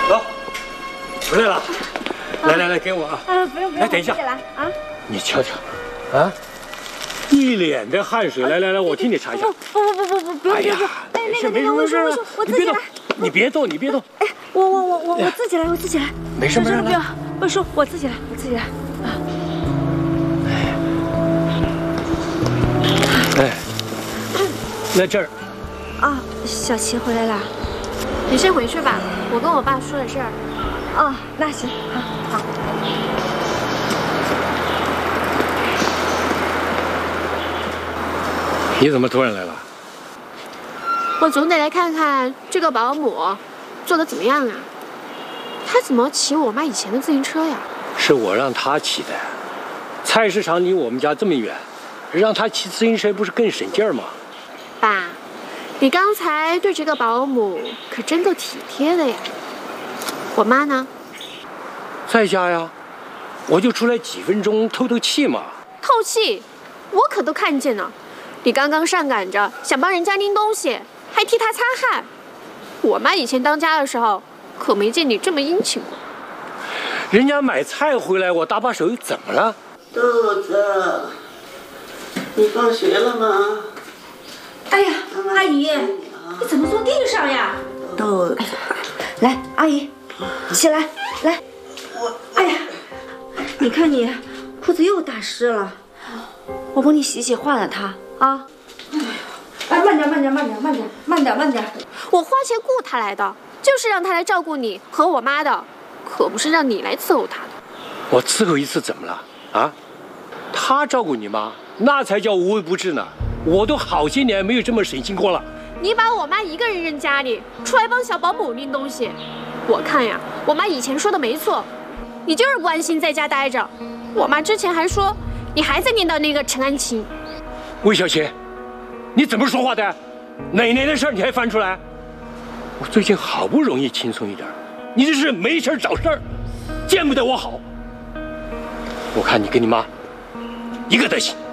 走，回来了。来，给我啊！ 不用， 来，等一下， 来啊！ 你瞧瞧，啊，一脸的汗水。来，我替你擦一下。 不用， 哎呀，没事， 我自己来。 你别动。 哎，我自己来， 没事， 不用，不说，我自己来啊。 哎，那这儿。 啊，小琪回来了。 你先回去吧，我跟我爸说点事儿。 哦，那行，好。 你怎么突然来了？ 我总得来看看这个保姆做的怎么样啊？他怎么骑我妈以前的自行车呀？ 是我让他骑的。菜市场离我们家这么远，让他骑自行车不是更省劲儿吗？ 爸，你刚才对这个保姆可真够体贴的呀。我妈呢？ 在家呀，我就出来几分钟透气嘛。 透气？我可都看见了。你刚刚上赶着想帮人家拎东西，还替他擦汗。我妈以前当家的时候，可没见你这么殷勤过。 人家买菜回来，我搭把手，怎么了？ 豆子，你放学了吗？ 哎呀，阿姨，你怎么坐地上呀？ 豆子， 来，阿姨，起来，来。哎呀，你看你裤子又打湿了，我帮你洗换了它啊。哎，慢点。 我花钱雇他来的，就是让他来照顾你和我妈的，可不是让你来伺候他的。 我伺候一次怎么了？啊，他照顾你妈，那才叫无微不至呢。我都好些年没有这么省心过了。 你把我妈一个人扔家里，出来帮小保姆拎东西，我看呀，我妈以前说的没错，你就是不安心在家待着。我妈之前还说你还在念叨那个陈安琪。 魏小姐，你怎么说话的？哪年的事你还翻出来？我最近好不容易轻松一点，你这是没事找事儿，见不得我好。我看你跟你妈一个德行。